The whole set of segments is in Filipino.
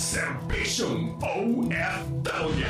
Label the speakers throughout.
Speaker 1: Serbisyong OFW.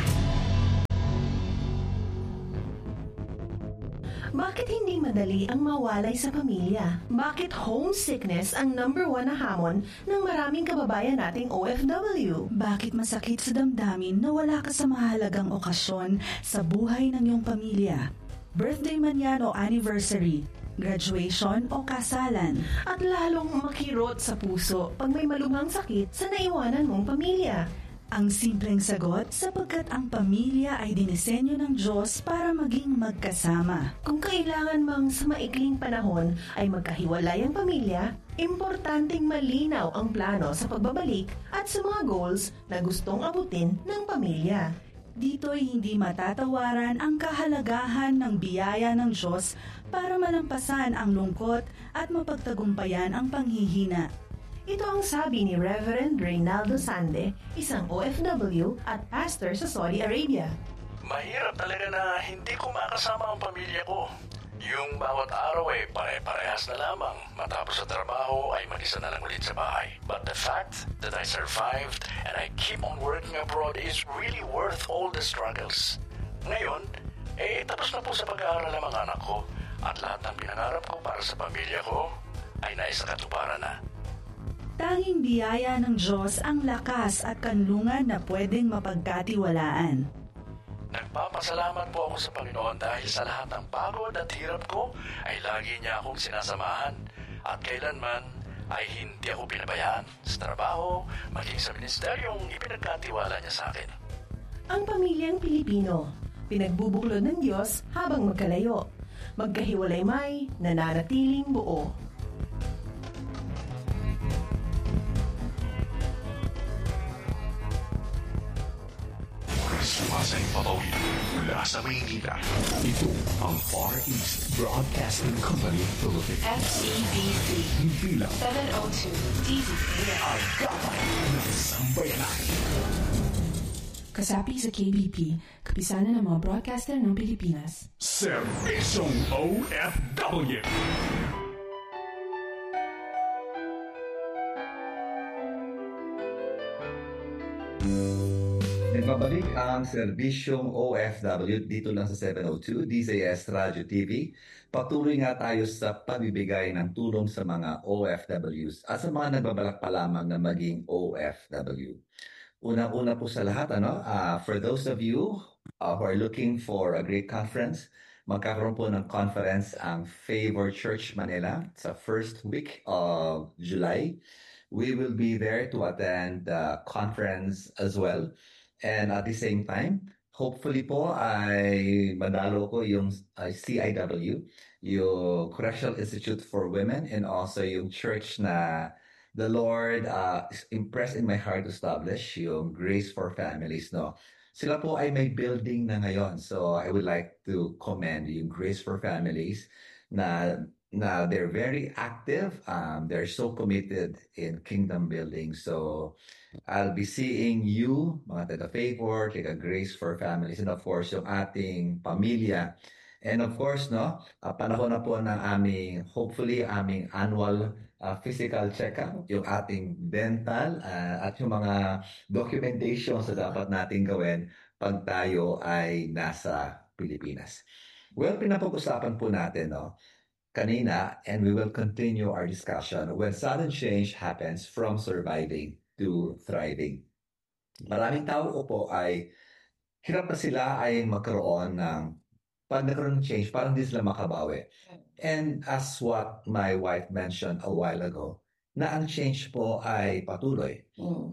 Speaker 2: Bakit hindi madali ang mawalay sa pamilya? Bakit homesickness ang number 1 na hamon ng maraming kababayan nating OFW?
Speaker 3: Bakit masakit sa damdamin na wala ka sa mahalagang okasyon sa buhay ng iyong pamilya? Birthday man yan o anniversary, graduation o kasalan.
Speaker 2: At lalong makirot sa puso pag may malubhang sakit sa naiwanan mong pamilya.
Speaker 3: Ang simpleng sagot, sapagkat ang pamilya ay dinisenyo ng Diyos para maging magkasama.
Speaker 2: Kung kailangan mang sa maikling panahon ay magkahiwalay ang pamilya, importanteng malinaw ang plano sa pagbabalik at sa mga goals na gustong abutin ng pamilya.
Speaker 3: Dito'y hindi matatawaran ang kahalagahan ng biyaya ng Diyos para malampasan ang lungkot at mapagtagumpayan ang panghihina.
Speaker 2: Ito ang sabi ni Reverend Reynaldo Sande, isang OFW at pastor sa Saudi Arabia.
Speaker 4: Mahirap talaga na hindi ko makasama ang pamilya ko. Yung bawat araw ay pare-parehas na lamang. Matapos sa trabaho ay mag-isa na lang ulit sa bahay. But the fact that I survived and I keep on working abroad is really worth all the struggles. Ngayon, tapos na po sa pag-aaral ang mga anak ko at lahat ng pinangarap ko para sa pamilya ko ay naisakatuparan na.
Speaker 3: Tanging biyaya ng Diyos ang lakas at kanlungan na pwedeng mapagkatiwalaan.
Speaker 4: Nagpapasalamat po ako sa Panginoon dahil sa lahat ng pagod at hirap ko ay lagi niya akong sinasamahan at kailanman ay hindi ako pinabayaan sa trabaho, maging sa ministeryong ipinagkatiwala niya sa akin.
Speaker 2: Ang pamilyang Pilipino, pinagbubuklod ng Diyos habang magkalayo. Magkahiwalay may nananatiling buo.
Speaker 1: Sumasay papawin mula sa Maynila. Ito ang Far East Broadcasting Company Philippines.
Speaker 5: FEBC.
Speaker 1: Bilang
Speaker 5: 702 DZKL.
Speaker 1: Agapay ng Sambayanan.
Speaker 5: Kasapi sa KBP, kapisanan ng mga broadcaster ng Pilipinas.
Speaker 1: Serbisyong OFW.
Speaker 6: Nagbabalik ang serbisyong OFW dito lang sa 702 DZS Radio TV. Patuloy nga tayo sa pagbibigay ng tulong sa mga OFWs at sa mga nagbabalak pa lamang na maging OFW. Una-una po sa lahat, for those of you who are looking for a great conference, magkakaroon po ng conference ang Favor Church Manila sa first week of July. We will be there to attend the conference as well. And at the same time, hopefully po ay madalo ko yung CIW, yung Correctional Institute for Women, and also yung church na the Lord is impressed in my heart to establish, yung Grace for Families, no? Sila po ay may building na ngayon. So I would like to commend yung Grace for Families na they're very active. They're so committed in kingdom building. So I'll be seeing you, mga taga-Favor, taga-Grace for Families, and of course, yung ating pamilya. And of course, panahon na po ng hopefully, aming annual physical check-up, yung ating dental, at yung mga documentation sa dapat natin gawin pag tayo ay nasa Pilipinas. Well, pinapag-usapan po natin, kanina, and we will continue our discussion when sudden change happens from surviving to thriving. Maraming tao po ay hirap na sila ay magkaroon ng pag nagkaroon ng change, parang di sila makabawi. And as what my wife mentioned a while ago, na ang change po ay patuloy.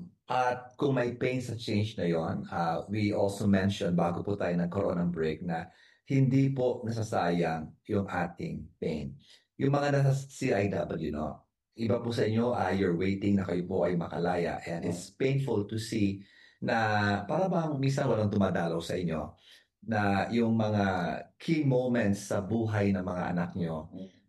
Speaker 6: At kung may pain sa change na yon, we also mentioned bago po tayo nagkaroon ng break na hindi po nasasayang yung ating pain. Yung mga nasa CIW, iba po sa inyo, you're waiting na kayo po ay makalaya. And it's painful to see na para bang minsan walang dumadalaw sa inyo na yung mga key moments sa buhay ng mga anak nyo,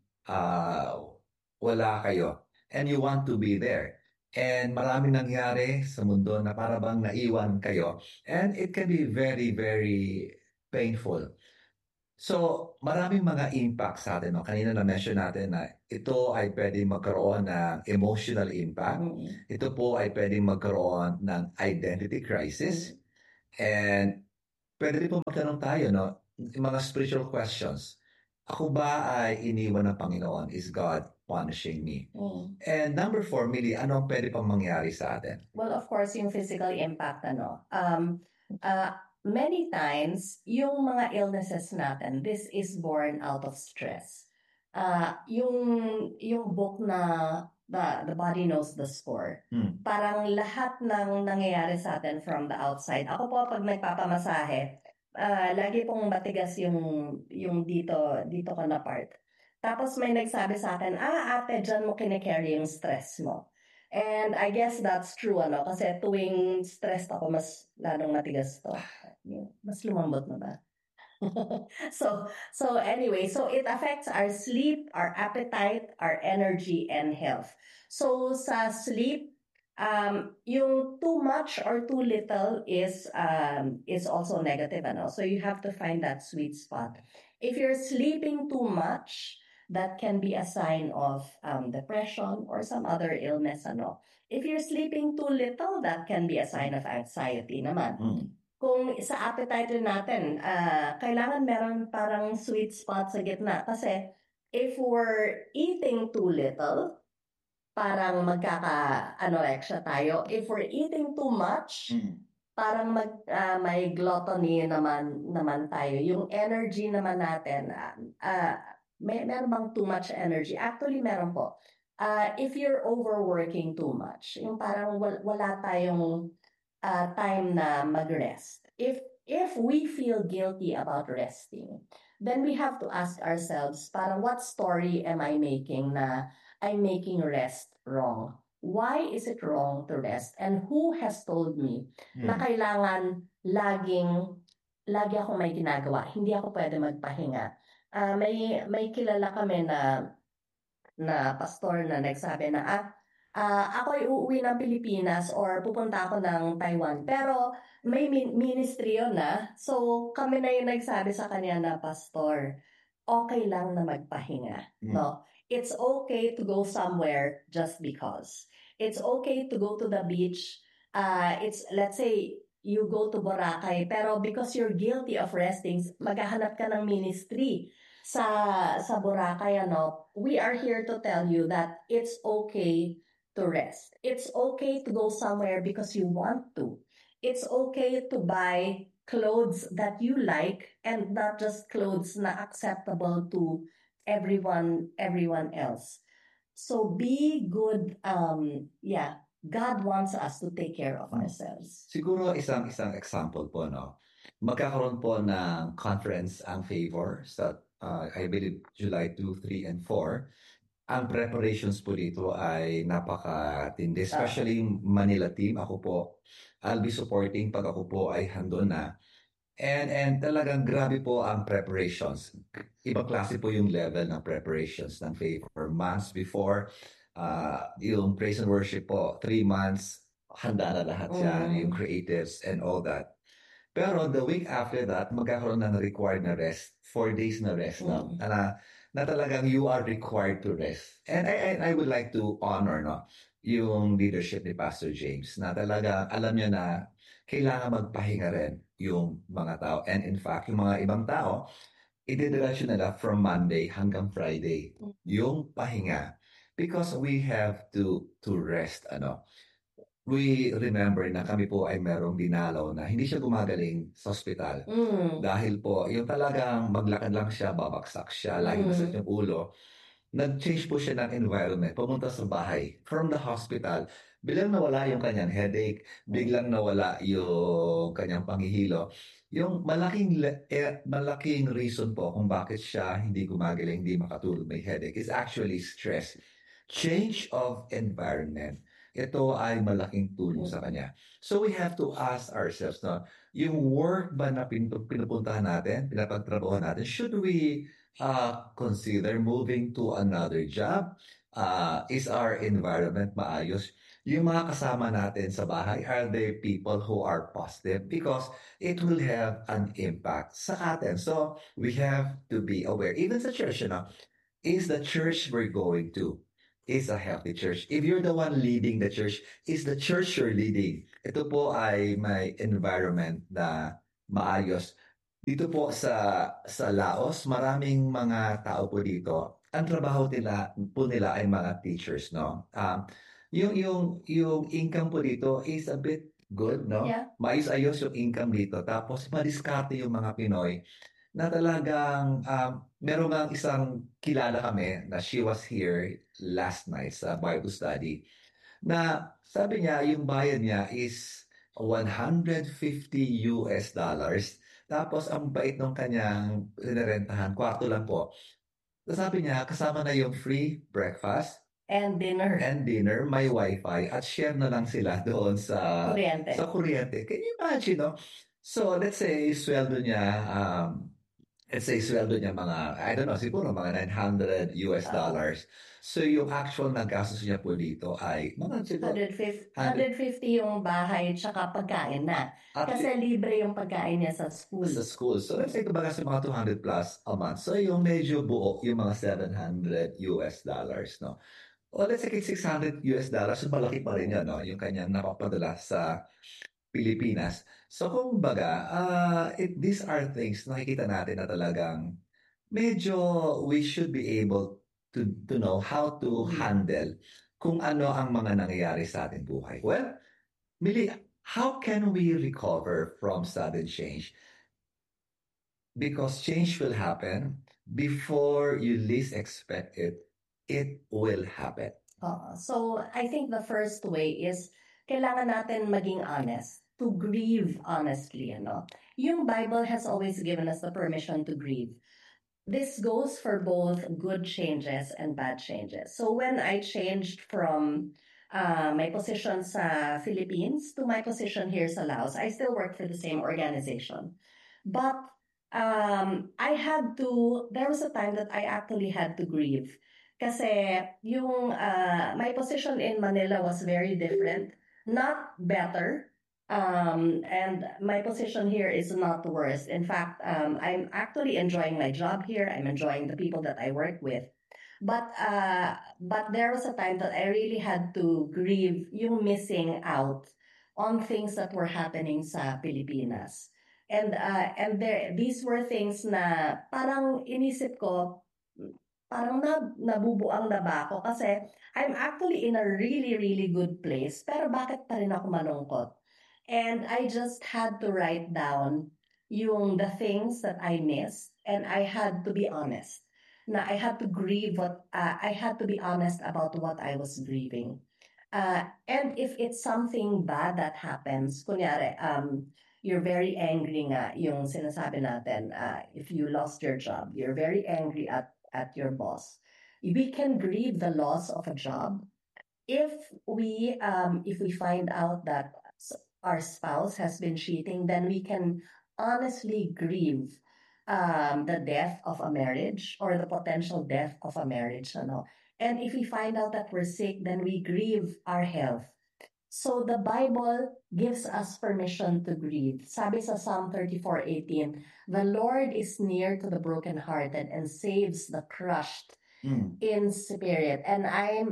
Speaker 6: wala kayo. And you want to be there. And maraming nangyari sa mundo na para bang naiwan kayo. And it can be very, very painful. So, maraming mga impact sa atin. No? Kanina na-mention natin na ito ay pwedeng magkaroon ng emotional impact. Ito po ay pwedeng magkaroon ng identity crisis. And pwede rin po magtanong tayo, no? Mga spiritual questions. Ako ba ay iniwan ng Panginoon? Is God punishing me? And number 4, Millie, ano ang pwede pang mangyari sa atin?
Speaker 7: Well, of course, yung physical impact, many times, yung mga illnesses natin, this is born out of stress. Yung book na The Body Knows the Score, parang lahat ng nangyayari sa atin from the outside. Ako po, pag nagpapamasahe, lagi pong matigas yung dito ko na part. Tapos may nagsabi sa akin, ate, dyan mo kine-carry yung stress mo. And I guess that's true, kasi tuwing stressed ako, mas lalong matigas to. Mas lumambot na ba? So anyway, so it affects our sleep, our appetite, our energy, and health. So sa sleep, yung too much or too little is also negative, So you have to find that sweet spot. If you're sleeping too much, that can be a sign of depression or some other illness, If you're sleeping too little, that can be a sign of anxiety naman. Kung sa appetite natin, kailangan meron parang sweet spot sa gitna. Kasi if we're eating too little, parang magkaka-anorexia tayo. If we're eating too much, parang may gluttony naman tayo. Yung energy naman natin, meron bang too much energy? Actually, meron po. If you're overworking too much, yung parang wala tayong time na mag-rest. If we feel guilty about resting, then we have to ask ourselves, parang what story am I making na I'm making rest wrong? Why is it wrong to rest? And who has told me na kailangan lagi ako may ginagawa, hindi ako pwede magpahinga? May kilala kami na pastor na nagsabi na ako ay uuwi ng Pilipinas or pupunta ako ng Taiwan, pero may ministry yun so kami na yung nagsabi sa kanya na, pastor, okay lang na magpahinga, no? It's okay to go somewhere just because. It's okay to go to the beach. Let's say you go to Boracay, pero because you're guilty of resting, maghahanap ka ng ministry sa Boracay, we are here to tell you that it's okay to rest. It's okay to go somewhere because you want to. It's okay to buy clothes that you like and not just clothes na acceptable to everyone else. So be good. God wants us to take care of ourselves.
Speaker 6: Siguro isang example po, magkakaroon po ng conference ang Favor sa I believe July 2, 3, and 4. Ang preparations po dito ay napakatindi. Especially yung Manila team. Ako po, I'll be supporting pag ako po ay handon na. And talagang grabe po ang preparations. Ibang klase po yung level ng preparations ng Favor. Months before, yung praise and worship po, 3 months, handa na lahat yan, yung creatives and all that. Pero the week after that, magkakaroon na required na rest. 4 days na rest na talagang you are required to rest. And I would like to honor yung leadership ni Pastor James na talaga alam niya na kailangan magpahinga rin yung mga tao. And in fact, yung mga ibang tao, ididiretso nila from Monday hanggang Friday yung pahinga. Because we have to rest, We remember na kami po ay merong dinalaw na hindi siya gumagaling sa ospital. Dahil po, yung talagang maglakad lang siya, babaksak siya, lagi masakit yung ulo. Nag-change po siya ng environment, pumunta sa bahay, from the hospital. Biglang nawala yung kanyang headache, biglang nawala yung kanyang panghihilo. Yung malaking reason po kung bakit siya hindi gumagaling, hindi makatulog, may headache, is actually stress. Change of environment. Ito ay malaking tulong sa kanya. So we have to ask ourselves, yung work ba na pinupuntahan natin, pinapagtrabaho natin, should we consider moving to another job? Is our environment maayos? yung mga kasama natin sa bahay, are they people who are positive? Because it will have an impact sa atin. So, we have to be aware. Even sa church, is the church we're going to is a healthy church. If you're the one leading the church, is the church you're leading. Ito po ay may environment na maayos. Dito po sa Laos, maraming mga tao po dito. Ang trabaho nila ay mga teachers, no? Yung income po dito is a bit good, no?
Speaker 7: Yeah.
Speaker 6: Maayos-ayos yung income dito. Tapos madiskarte yung mga Pinoy na talagang meron nga isang kilala kami na she was here last night sa Bible study na sabi niya yung bayad niya is $150. Tapos ang bait ng kanyang inirentahan, kwarto lang po. Sabi niya kasama na yung free breakfast
Speaker 7: And dinner.
Speaker 6: may wifi at share na lang sila doon sa
Speaker 7: Kuryente.
Speaker 6: kuryente. Can you imagine, no? So let's say sweldo niya mga, I don't know, siguro mga $900. So yung actual na gastos niya po dito ay mga siguro
Speaker 7: 150 yung bahay tsaka pagkain na. Kasi libre yung pagkain niya sa school.
Speaker 6: sa school. So let's say kumbaga sa mga 200 plus a month. So yung medyo buo yung mga $700, no? O let's say $600, so malaki pa rin yan, no? Yung kanyang napapadala sa Pilipinas. So kumbaga, these are things na nakikita natin na talagang medyo we should be able to know how to handle kung ano ang mga nangyayari sa ating buhay. Well, Millie, how can we recover from sudden change? Because change will happen before you least expect it. It will happen.
Speaker 7: So I think the first way is kailangan natin maging honest, to grieve honestly, Yung Bible has always given us the permission to grieve. This goes for both good changes and bad changes. So when I changed from my position sa Philippines to my position here sa Laos, I still work for the same organization. But there was a time that I actually had to grieve. Kasi yung my position in Manila was very different, not better. And my position here is not worse. In fact, I'm actually enjoying my job here. I'm enjoying the people that I work with. But there was a time that I really had to grieve yung missing out on things that were happening sa Pilipinas. And these were things na parang inisip ko, parang nabubuang na ba ako? Kasi I'm actually in a really, really good place. Pero bakit pa rin ako malungkot? And I just had to write down the things that I missed, and I had to be honest. I had to grieve I had to be honest about what I was grieving. And if it's something bad that happens, kunyari, you're very angry nga, yung sinasabi natin, if you lost your job, you're very angry at your boss. We can grieve the loss of a job if we find out that our spouse has been cheating, then we can honestly grieve the death of a marriage or the potential death of a marriage. And if we find out that we're sick, then we grieve our health. So the Bible gives us permission to grieve. Sabi sa Psalm 34:18, the Lord is near to the brokenhearted and saves the crushed in spirit. And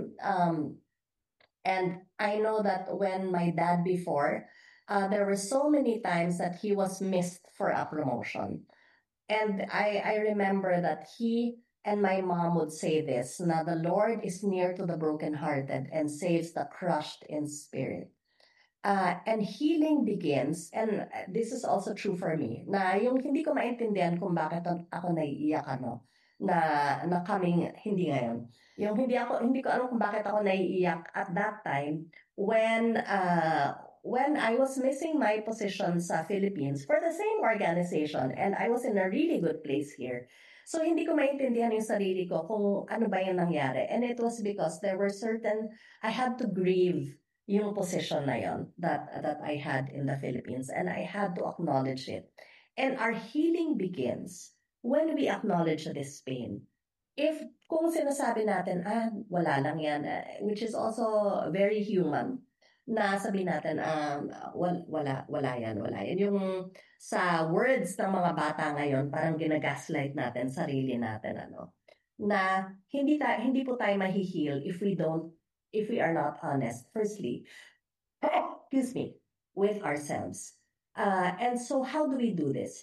Speaker 7: I know that when my dad before, there were so many times that he was missed for a promotion. And I remember that he and my mom would say this, na the Lord is near to the brokenhearted and saves the crushed in spirit. And healing begins, and this is also true for me, na yung hindi ko maintindihan kung bakit ako naiiyak, na kaming hindi ngayon. Yung hindi ko alam kung bakit ako naiiyak at that time when I was missing my position sa Philippines for the same organization and I was in a really good place here. So hindi ko maintindihan yung sarili ko kung ano ba yung nangyari. And it was because I had to grieve yung position na yon that I had in the Philippines, and I had to acknowledge it. And our healing begins when we acknowledge this pain. kung sinasabi natin, wala lang yan, which is also very human, na sabi natin, wala yan. Yung sa words ng mga bata ngayon, parang ginagaslight natin sarili natin, na hindi po tayo mahi-heal if we are not honest, firstly, excuse me, with ourselves. And so how do we do this?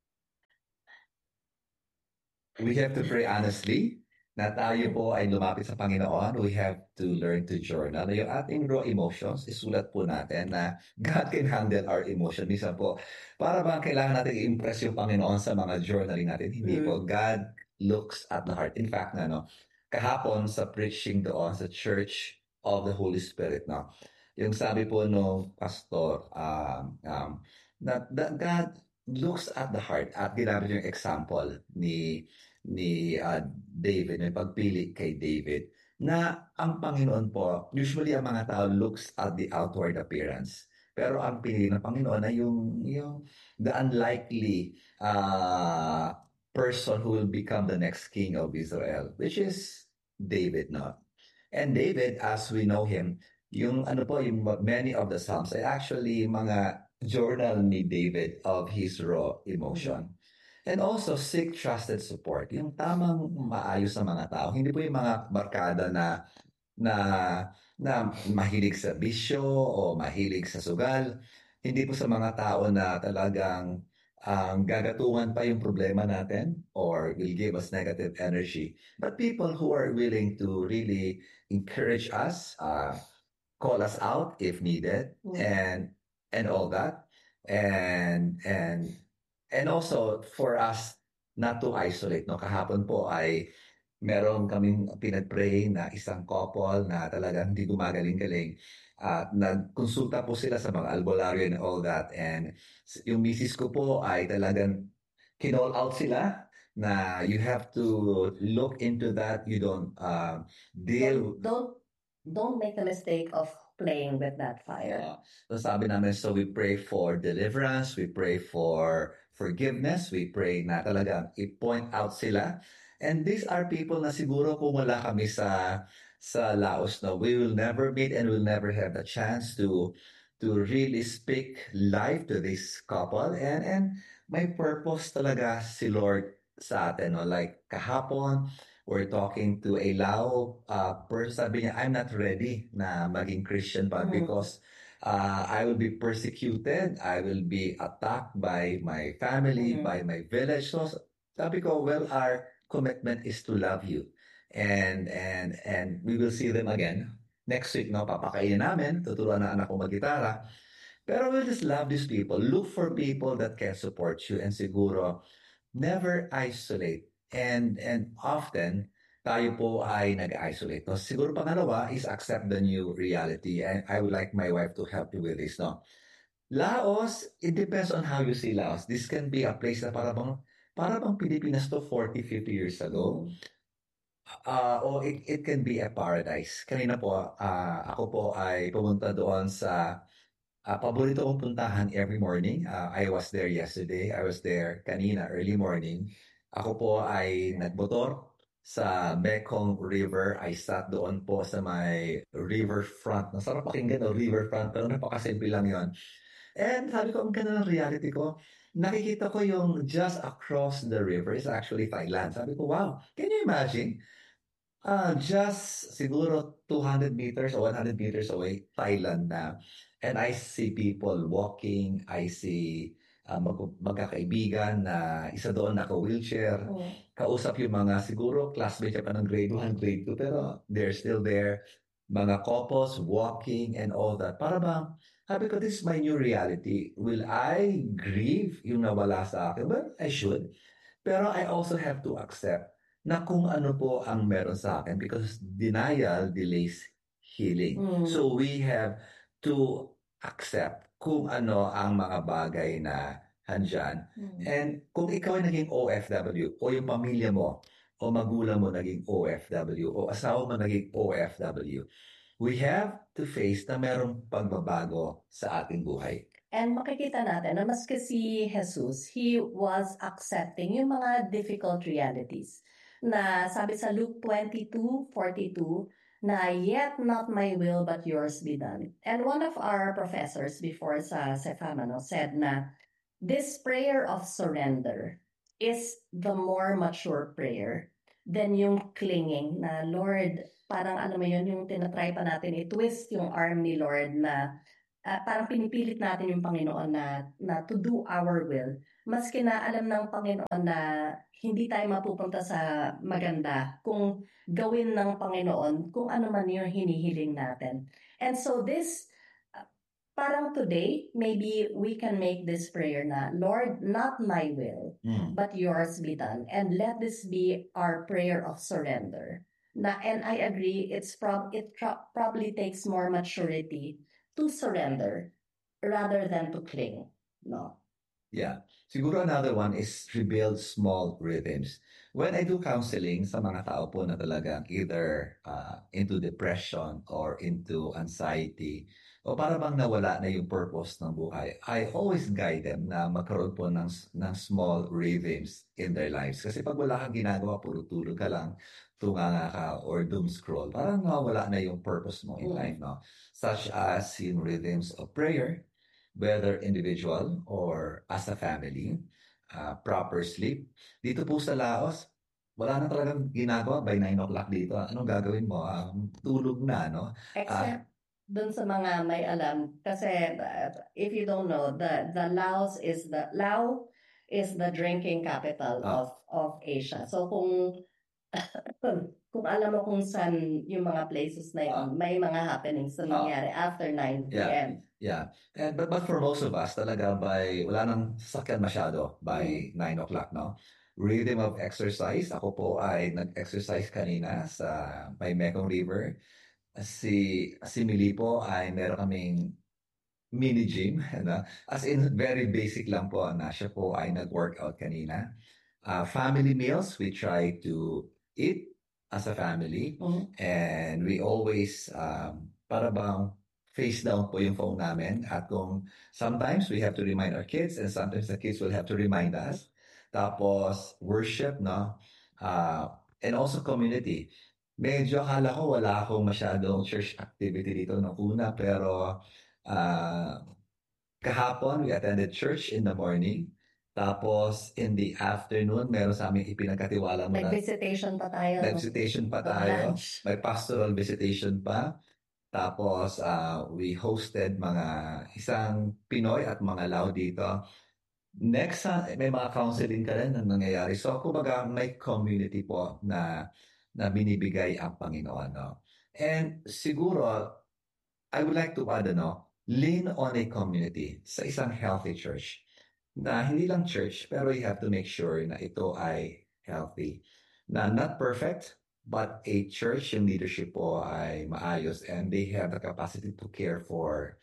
Speaker 6: We have to pray honestly na tayo po ay lumapit sa Panginoon. We have to learn to journal. Yung ating raw emotions, isulat po natin na God can handle our emotion. Minsan po, para bang kailangan natin i-impress yung Panginoon sa mga journaling natin? Hindi po. God looks at the heart. In fact, kahapon sa preaching doon sa Church of the Holy Spirit, yung sabi po nung pastor, that God looks at the heart, at ginamit yung example ni David, may pagpili kay David, na ang Panginoon po, usually ang mga tao looks at the outward appearance. Pero ang pinili ng Panginoon ay yung the unlikely person who will become the next king of Israel, which is David, And David, as we know him, yung many of the Psalms ay actually mga journal ni David of his raw emotion. And also, seek trusted support. Yung tamang maayos na mga tao. Hindi po yung mga barkada na mahilig sa bisyo o mahilig sa sugal. Hindi po sa mga tao na talagang gagatungan pa yung problema natin or will give us negative energy. But people who are willing to really encourage us, call us out if needed, and all that, and also for us not to isolate. Kahapon po ay meron kaming pinag-pray na isang couple na talagang hindi gumagaling-galing. Nagkonsulta po sila sa mga albularyo and all that, and yung misis ko po ay talagang kinall out sila na you have to look into that. You don't
Speaker 7: don't make the mistake of playing with that fire.
Speaker 6: So sabi namin, so we pray for deliverance, we pray for forgiveness, we pray na talagang i-point out sila. And these are people na siguro kung wala kami sa Laos, we will never meet and will never have the chance to really speak life to this couple. And may purpose talaga si Lord sa atin. Like kahapon, we're talking to a Lao person. Sabi niya, I'm not ready na maging Christian pa because I will be persecuted. I will be attacked by my family, by my village. So sabi ko, well, our commitment is to love you. And we will see them again next week. Papakainin namin. Tuturuan na anak ko mag-gitara. Pero we'll just love these people. Look for people that can support you. And siguro, never isolate. And often, tayo po ay nag-isolate. Siguro pangalawa is accept the new reality. And I would like my wife to help me with this. Laos, it depends on how you see Laos. This can be a place na para bang Pilipinas to 40, 50 years ago. Or it can be a paradise. Kanina po, ako po ay pumunta doon sa paborito kong puntahan every morning. I was there yesterday. I was there kanina, early morning. Ako po ay nagmotor sa Mekong River. I sat doon po sa may riverfront. Nasarap pakinggan, riverfront. Pero napakasimple lang yon. And sabi ko, ang ganda ng reality ko. Nakikita ko yung just across the river is actually Thailand. Sabi ko, wow, can you imagine? Just siguro 200 meters or 100 meters away, Thailand na. And I see people walking. I see magkakaibigan na isa doon naka-wheelchair. Kausap yung mga siguro classmates pa ng grade 1, grade 2, pero they're still there. Mga couples walking and all that. Para bang, sabi ko, this is my new reality. Will I grieve yung nawala sa akin? Well, I should. Pero I also have to accept na kung ano po ang meron sa akin because denial delays healing. So we have to accept kung ano ang mga bagay na handyan. And kung ikaw ay naging OFW o yung pamilya mo o magulang mo naging OFW o asawa mo naging OFW, we have to face na merong pagbabago sa ating buhay.
Speaker 7: And makikita natin na maski si Jesus, he was accepting yung mga difficult realities. na sabi sa Luke 22:42 na yet not my will but yours be done. And one of our professors before sa Cefamano said na this prayer of surrender is the more mature prayer than yung clinging na Lord, parang ano mo yun, yung tinatry pa natin i-twist yung arm ni Lord na parang pinipilit natin yung Panginoon na to do our will. Maski na alam ng Panginoon na hindi tayo mapupunta sa maganda kung gawin ng Panginoon kung ano man yung hinihiling natin. And so this, parang today, maybe we can make this prayer na, Lord, not my will, but yours be done. And let this be our prayer of surrender. And I agree, it probably takes more maturity to surrender rather than to cling. No?
Speaker 6: Yeah. Siguro another one is rebuild small rhythms. When I do counseling sa mga tao po na talagang either into depression or into anxiety o para bang nawala na yung purpose ng buhay, I always guide them na magkaroon po ng small rhythms in their lives. Kasi pag wala kang ginagawa, puro tulog ka lang, tunganga ka, or doom scroll, parang nawala na yung purpose mo in life, no? Such as in rhythms of prayer, whether individual or as a family, proper sleep. Dito po sa Laos, wala na talagang ginagawa by 9 o'clock dito. Anong gagawin mo? Tulog na, no?
Speaker 7: Except dun sa mga may alam. Kasi if you don't know, the Laos is the drinking capital of Asia. So kung alam mo kung saan yung mga places na yun, may mga happenings na nangyari after 9 p.m.
Speaker 6: Yeah. And but for most of us, talaga wala nang sasakyan masyado by 9 o'clock, no? Rhythm of exercise. Ako po ay nag-exercise kanina sa may Mekong River. Si Mili po ay meron kaming mini gym, no? As in very basic lang po na siya po ay nag-workout kanina. Family meals, we try to eat as a family, and we always para bang face down po yung phone namin, at kung sometimes we have to remind our kids and sometimes the kids will have to remind us. Tapos worship, no? And also community. Medyo akala ko wala akong masyadong church activity dito nung una, pero kahapon we attended church in the morning. Tapos, in the afternoon, meron sa aming ipinagkatiwala mo na.
Speaker 7: Nag-visitation pa tayo.
Speaker 6: Nag-visitation pa tayo. May pastoral visitation pa. Tapos, we hosted isang Pinoy at mga Lao dito. Next, may mga counseling ka rin na nangyayari. So, kumbaga, may community po na binibigay ang Panginoon. No? And siguro, I would like to add, lean on a community sa isang healthy church. Na hindi lang church, pero you have to make sure na ito ay healthy. Na not perfect, but a church yung leadership po ay maayos and they have the capacity to care for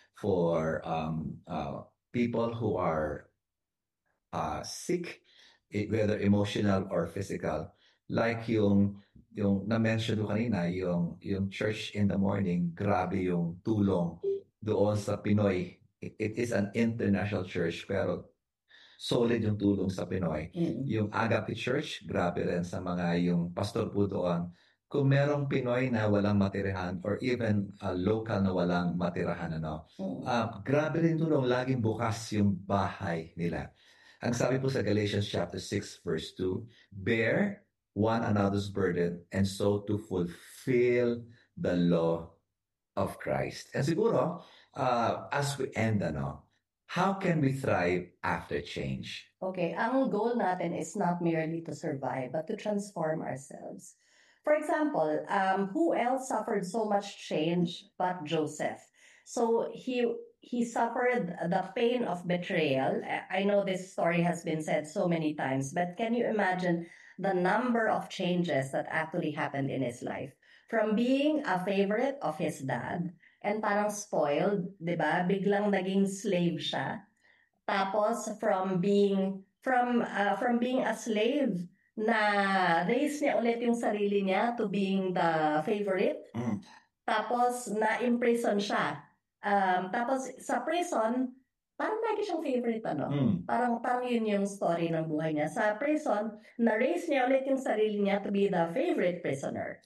Speaker 6: people who are sick, whether emotional or physical. Like yung na-mention ko kanina, yung church in the morning, grabe yung tulong doon sa Pinoy. It is an international church, pero solid yung tulong sa Pinoy. Yung Agape Church, grabe rin sa mga yung pastor po doon. Kung merong Pinoy na walang matirahan or even local na walang matirahan, grabe rin tulong. Laging bukas yung bahay nila. Ang sabi po sa Galatians chapter 6 verse 2, bear one another's burden and so to fulfill the law of Christ. And siguro, as we end, how can we thrive after change?
Speaker 7: Okay, ang goal natin is not merely to survive, but to transform ourselves. For example, who else suffered so much change but Joseph? So he suffered the pain of betrayal. I know this story has been said so many times, but can you imagine the number of changes that actually happened in his life? From being a favorite of his dad, and parang spoiled, 'di ba? Biglang naging slave siya. Tapos from being a slave na raise niya ulit yung sarili niya to being the favorite. Tapos na-imprison siya. Tapos sa prison, parang lagi siyang favorite, Parang yun yung story ng buhay niya. Sa prison, na-raise niya ulit yung sarili niya to be the favorite prisoner.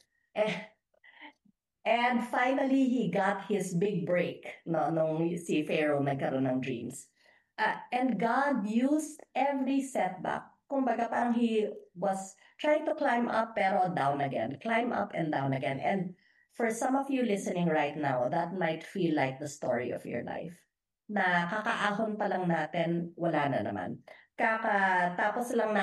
Speaker 7: And finally, he got his big break, nung si Pharaoh nagkaroon ng dreams. And God used every setback. Kumbaga, parang he was trying to climb up pero down again. Climb up and down again. And for some of you listening right now, that might feel like the story of your life. Na kakaahon pa lang natin, wala na naman. Kakatapos lang